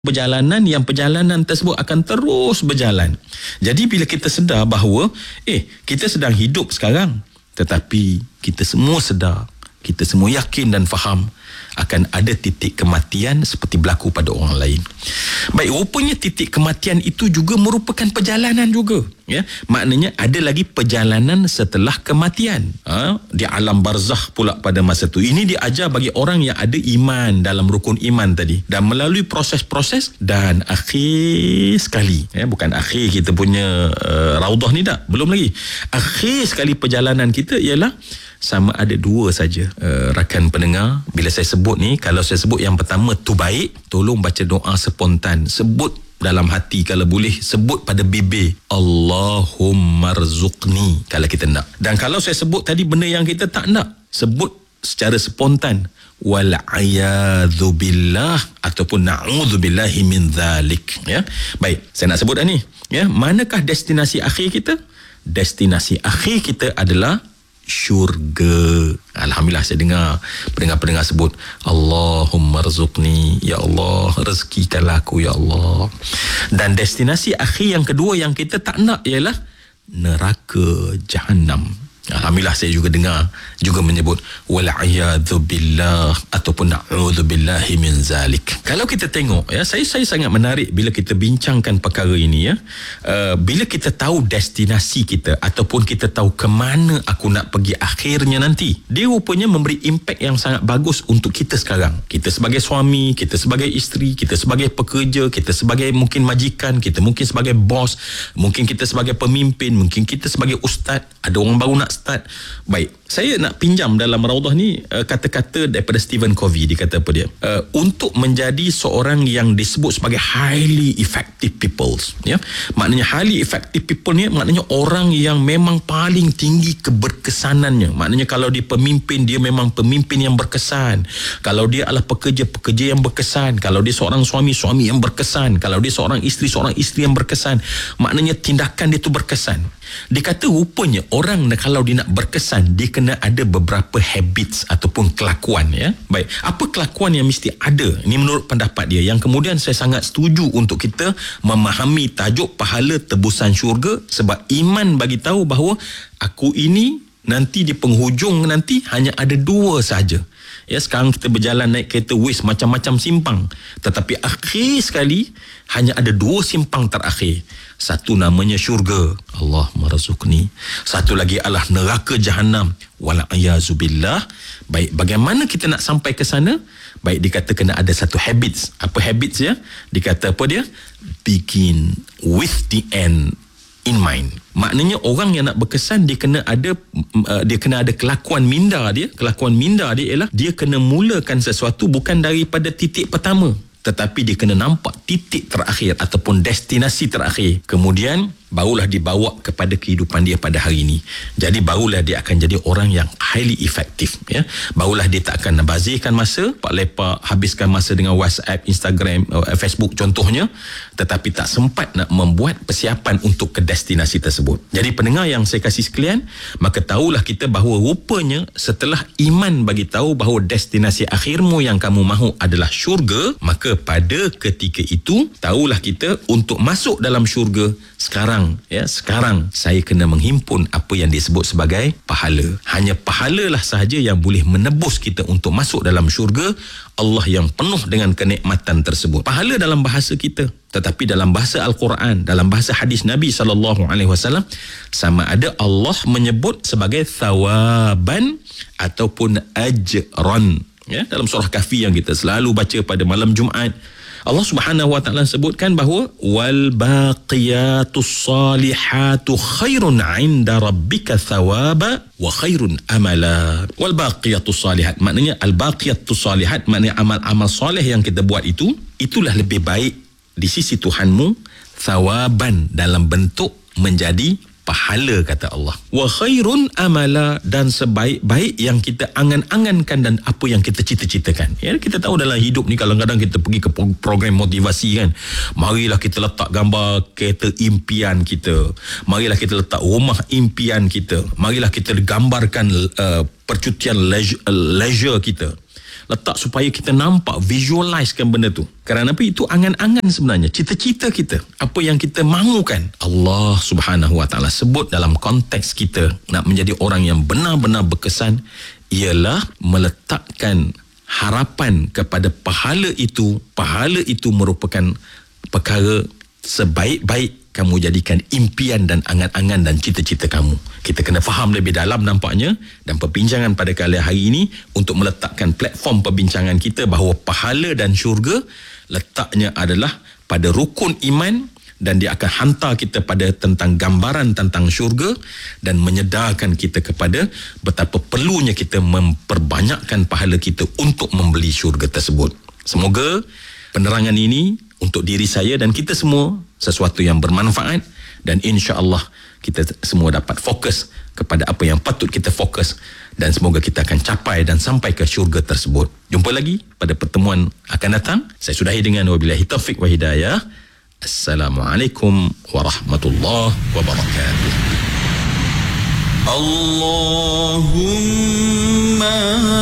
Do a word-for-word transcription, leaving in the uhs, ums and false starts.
perjalanan yang perjalanan tersebut akan terus berjalan. Jadi bila kita sedar bahawa eh kita sedang hidup sekarang, tetapi kita semua sedar, kita semua yakin dan faham akan ada titik kematian seperti berlaku pada orang lain. Baik, rupanya titik kematian itu juga merupakan perjalanan juga, ya. Maknanya ada lagi perjalanan setelah kematian. Ha? Di alam barzakh pula pada masa itu. Ini diajar bagi orang yang ada iman dalam rukun iman tadi, dan melalui proses-proses. Dan akhir sekali, ya, bukan akhir kita punya uh, raudah ni tak, belum lagi. Akhir sekali perjalanan kita ialah sama ada dua saja, uh, rakan pendengar. Bila saya sebut ni, kalau saya sebut yang pertama tu baik, tolong baca doa spontan, sebut dalam hati kalau boleh, sebut pada bibir, Allahumma rzuqni kalau kita nak. Dan kalau saya sebut tadi benda yang kita tak nak, sebut secara spontan, wal a'yadzu billah ataupun na'udzu billahi min dzalik, ya. Baik, saya nak sebut dah ni, ya. Manakah destinasi akhir kita? Destinasi akhir kita adalah syurga. Alhamdulillah saya dengar pendengar-pendengar sebut Allahumma rzuqni, ya Allah rezekikanlah aku ya Allah. Dan destinasi akhir yang kedua yang kita tak nak ialah neraka jahanam. Alhamdulillah saya juga dengar juga menyebut wal a'yadzu billah ataupun na'udzu billahi min zalik. Kalau kita tengok, ya, saya saya sangat menarik bila kita bincangkan perkara ini, ya. Uh, bila kita tahu destinasi kita ataupun kita tahu ke mana aku nak pergi akhirnya nanti, dia rupanya memberi impak yang sangat bagus untuk kita sekarang. Kita sebagai suami, kita sebagai isteri, kita sebagai pekerja, kita sebagai mungkin majikan, kita mungkin sebagai bos, mungkin kita sebagai pemimpin, mungkin kita sebagai ustaz, ada orang baru nak start. Baik, saya nak pinjam dalam raudah ni uh, kata-kata daripada Stephen Covey. Dia kata apa dia? Uh, untuk menjadi seorang yang disebut sebagai highly effective people, ya. Maknanya highly effective people ni maknanya orang yang memang paling tinggi keberkesanannya. Maknanya kalau dia pemimpin, dia memang pemimpin yang berkesan. Kalau dia adalah pekerja, pekerja yang berkesan. Kalau dia seorang suami, suami yang berkesan. Kalau dia seorang isteri, seorang isteri yang berkesan. Maknanya tindakan dia tu berkesan. Dia kata rupanya orang kalau dia nak berkesan, dia kena ada beberapa habits ataupun kelakuan, ya. Baik, apa kelakuan yang mesti ada? Ini menurut pendapat dia, yang kemudian saya sangat setuju untuk kita memahami tajuk pahala tebusan syurga. Sebab iman bagi tahu bahawa aku ini nanti di penghujung nanti hanya ada dua saja. Ya, sekarang kita berjalan naik kereta waste macam-macam simpang, tetapi akhir sekali hanya ada dua simpang terakhir. Satu namanya syurga, Allah marzuqni. Satu lagi adalah neraka jahanam, wal a'yadzu billah. Baik, bagaimana kita nak sampai ke sana? Baik, dikata kena ada satu habits. Apa habits, ya? Dikata apa dia? Begin with the end in mind. Maknanya orang yang nak berkesan, dia kena ada uh, dia kena ada kelakuan minda dia. Kelakuan minda dia ialah dia kena mulakan sesuatu bukan daripada titik pertama, tetapi dia kena nampak titik terakhir ataupun destinasi terakhir. Kemudian barulah dibawa kepada kehidupan dia pada hari ini. Jadi barulah dia akan jadi orang yang highly effective, ya. Barulah dia tak akan bazirkan masa, pak lepak habiskan masa dengan WhatsApp, Instagram, Facebook contohnya, tetapi tak sempat nak membuat persiapan untuk ke destinasi tersebut. Jadi pendengar yang saya kasih sekalian, maka tahulah kita bahawa rupanya setelah iman bagi tahu bahawa destinasi akhirmu yang kamu mahu adalah syurga, maka pada ketika itu tahulah kita untuk masuk dalam syurga sekarang, ya, sekarang saya kena menghimpun apa yang disebut sebagai pahala. Hanya pahalalah sahaja yang boleh menebus kita untuk masuk dalam syurga Allah yang penuh dengan kenikmatan tersebut. Pahala dalam bahasa kita, tetapi dalam bahasa Al-Quran, dalam bahasa hadis Nabi sallallahu alaihi wasallam, sama ada Allah menyebut sebagai thawaban ataupun ajran, ya. Dalam surah Kahfi yang kita selalu baca pada malam Jumaat, Allah Subhanahu wa taala sebutkan bahawa wal baqiyatus salihatu khairun 'inda rabbika thawaba wa khairun amala. Wal baqiyatus salihat, maknanya al baqiyatus salihat maknanya amal-amal soleh yang kita buat itu, itulah lebih baik di sisi Tuhanmu, thawaban dalam bentuk menjadi pahala, kata Allah. Wa khairun amala, dan sebaik-baik yang kita angan-angankan dan apa yang kita cita-citakan. Ya, kita tahu dalam hidup ni kadang-kadang kita pergi ke program motivasi, kan. Marilah kita letak gambar kereta impian kita. Marilah kita letak rumah impian kita. Marilah kita gambarkan uh, percutian leisure, uh, leisure kita. letak supaya kita nampak, visualisekan benda tu. Kerana apa? Itu angan-angan sebenarnya, cita-cita kita, apa yang kita mahukan. Allah Subhanahu Wa Taala sebut dalam konteks kita nak menjadi orang yang benar-benar berkesan, ialah meletakkan harapan kepada pahala itu. Pahala itu merupakan perkara sebaik-baik kamu jadikan impian dan angan-angan dan cita-cita kamu. Kita kena faham lebih dalam nampaknya, dan perbincangan pada kali hari ini untuk meletakkan platform perbincangan kita bahawa pahala dan syurga letaknya adalah pada rukun iman, dan dia akan hantar kita pada tentang gambaran tentang syurga dan menyedarkan kita kepada betapa perlunya kita memperbanyakkan pahala kita untuk membeli syurga tersebut. Semoga penerangan ini untuk diri saya dan kita semua sesuatu yang bermanfaat, dan insya-Allah kita semua dapat fokus kepada apa yang patut kita fokus, dan semoga kita akan capai dan sampai ke syurga tersebut. Jumpa lagi pada pertemuan akan datang. Saya sudahi dengan wabillahi taufik wa hidayah. Assalamualaikum warahmatullahi wabarakatuh. Allahumma